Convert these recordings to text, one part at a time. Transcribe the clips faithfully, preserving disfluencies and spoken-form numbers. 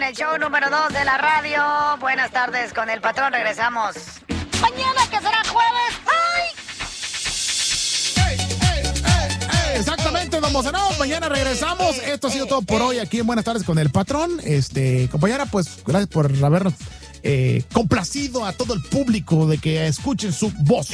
el show número dos de la radio. Buenas tardes con el patrón, regresamos mañana, que será jueves. ¡Ay! Exactamente, don Mocenado, mañana regresamos. Esto ha sido todo por hoy aquí en Buenas Tardes con el Patrón. Este, compañera, pues gracias por habernos eh, complacido a todo el público de que escuchen su voz.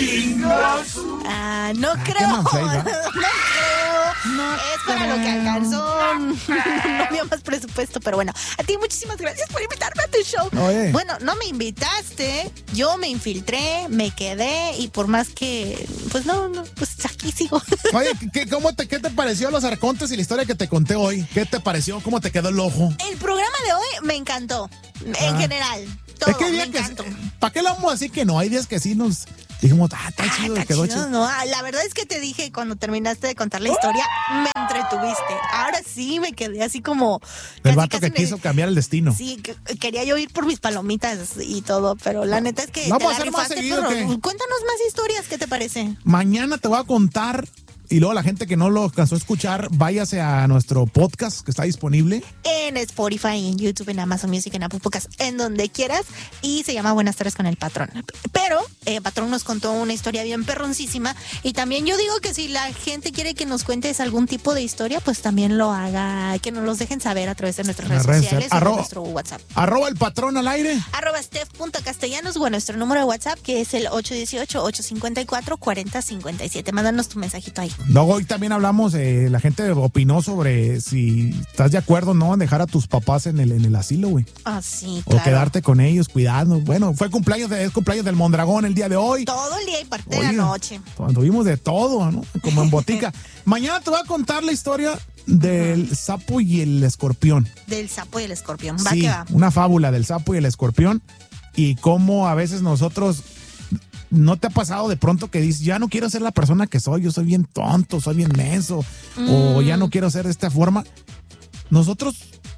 Ah, no Ah, creo. qué manflay, No ¿va? creo. No es para lo que creo. alcanzó. No había más presupuesto, pero bueno. A ti muchísimas gracias por invitarme a tu show. Oye. Bueno, no me invitaste, yo me infiltré, me quedé y por más que, pues no, no pues aquí sigo. Oye, ¿qué, cómo te, ¿qué te pareció los arcontes y la historia que te conté hoy? ¿Qué te pareció? ¿Cómo te quedó el ojo? El programa de hoy me encantó, en Ah. general. Todo, Es que hay me días que, encantó. ¿para qué le vamos a decir que no? Hay días que sí nos dijimos, ah, está Ah, chido, está quedó chido, chido. no, ah, la verdad es que te dije cuando terminaste de contar la historia, me entretuviste. Ahora sí me quedé así como... El casi, vato casi que me- quiso cambiar el destino. Sí, que- quería yo ir por mis palomitas y todo, pero la neta es que ¿Vamos te a la hacer más rifaste, seguido perro. o qué? Cuéntanos más historias, ¿qué te parece? Mañana te voy a contar, y luego la gente que no lo alcanzó a escuchar, váyase a nuestro podcast que está disponible. En Spotify, en YouTube, en Amazon Music, en Apple Podcasts, en donde quieras. Y se llama Buenas tardes con el Patrón. Pero el Patrón nos contó una historia bien perroncísima. Y también yo digo que si la gente quiere que nos cuentes algún tipo de historia, pues también lo haga, que nos los dejen saber a través de nuestras En redes las redes sociales o de arroba- nuestro WhatsApp. Arroba el patrón al aire. Arroba Steph.castellanos o a nuestro número de WhatsApp, que es el ocho uno ocho, ocho cinco cuatro, cuatro cero cinco siete. Mándanos tu mensajito ahí. Luego hoy también hablamos, eh, la gente opinó sobre si estás de acuerdo o no en dejar a tus papás en el, en el asilo, güey. Ah, sí, O claro. quedarte con ellos, cuidando. Bueno, fue cumpleaños, de, es cumpleaños del Mondragón el día de hoy. Todo el día y parte de Oye, la noche. Cuando vimos de todo, ¿no? Como en botica. Mañana te voy a contar la historia del sapo y el escorpión. Del sapo y el escorpión. Va Sí, que va. una fábula del sapo y el escorpión. Y cómo a veces nosotros, ¿no te ha pasado de pronto que dices, ya no quiero ser la persona que soy, yo soy bien tonto, soy bien menso, o ya no quiero ser de esta forma? Nosotros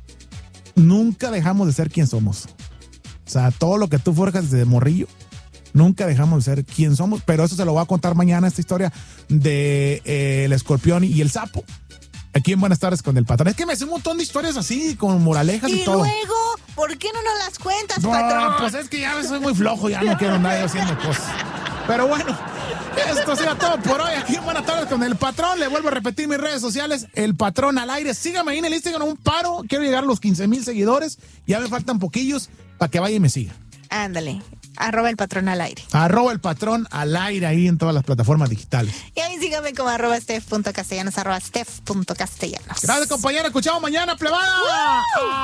nunca dejamos de ser quien somos. O sea, todo lo que tú forjas desde morrillo, nunca dejamos de ser quien somos, pero eso se lo voy a contar mañana, esta historia de eh, el escorpión y el sapo. Aquí en Buenas Tardes con el Patrón. Es que me hace un montón de historias así, con moralejas y, Y todo. luego, ¿por qué no nos las cuentas, No, patrón? pues es que ya soy muy flojo, ya no quiero andar haciendo cosas. Pero bueno, esto ha sido todo por hoy aquí en Buenas Tardes con el Patrón. Le vuelvo a repetir mis redes sociales, el Patrón al aire. Sígame ahí en el Instagram, un paro. Quiero llegar a los quince mil seguidores. Ya me faltan poquillos para que vaya y me siga. Ándale, arroba el patrón al aire. Arroba el Patrón al aire ahí en todas las plataformas digitales. Y ahí sígame como arroba steph.castellanos, arroba steph.castellanos. Gracias, compañera. Escuchamos mañana, plebada.